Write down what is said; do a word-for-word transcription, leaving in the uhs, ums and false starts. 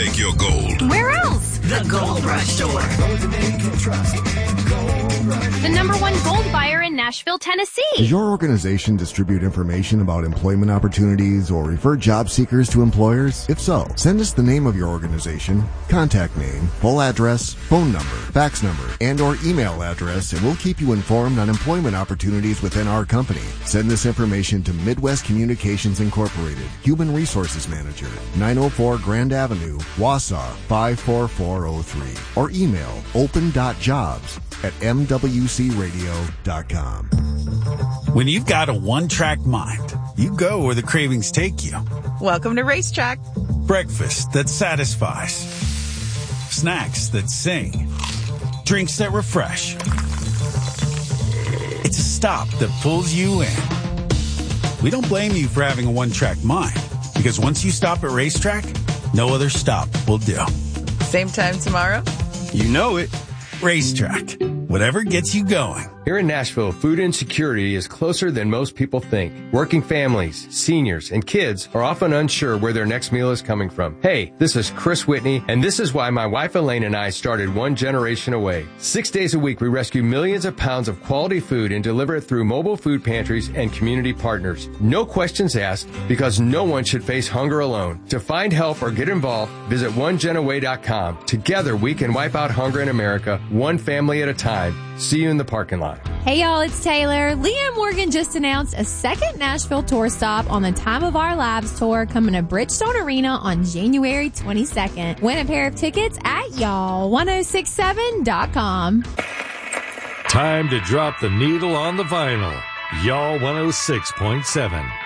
make your gold. Where else? The Gold Rush Store. The number one gold buyer in Nashville, Tennessee. Does your organization distribute information about employment opportunities or refer job seekers to employers? If so, send us the name of your organization, contact name, full address, phone number, fax number, and or email address, and we'll keep you informed on employment opportunities within our company. Send this information to Midwest Communications Incorporated, Human Resources Manager, nine oh four Grand Avenue, Wausau, five four four oh three, or email open.jobs at m w c radio dot com. When you've got a one-track mind, you go where the cravings take you. Welcome to Racetrack. Breakfast that satisfies. Snacks that sing. Drinks that refresh. It's a stop that pulls you in. We don't blame you for having a one-track mind, because once you stop at Racetrack, no other stop will do. Same time tomorrow? You know it. Racetrack. Whatever gets you going. Here in Nashville, food insecurity is closer than most people think. Working families, seniors, and kids are often unsure where their next meal is coming from. Hey, this is Chris Whitney, and this is why my wife Elaine and I started One Generation Away. Six days a week, we rescue millions of pounds of quality food and deliver it through mobile food pantries and community partners. No questions asked, because no one should face hunger alone. To find help or get involved, visit one gen away dot com. Together, we can wipe out hunger in America, one family at a time. See you in the parking lot. Hey y'all, it's Taylor. Leanne Morgan just announced a second Nashville tour stop on the Time of Our Lives tour coming to Bridgestone Arena on January twenty-second. Win a pair of tickets at y'all ten sixty-seven dot com. Time to drop the needle on the vinyl. Y'all one oh six point seven.